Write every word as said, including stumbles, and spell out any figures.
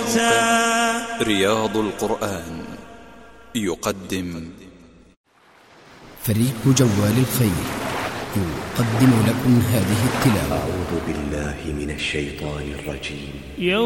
موتا. رياض القرآن يقدم فريق جوال الخير يقدم لكم هذه التلاوة. أعوذ بالله من الشيطان الرجيم.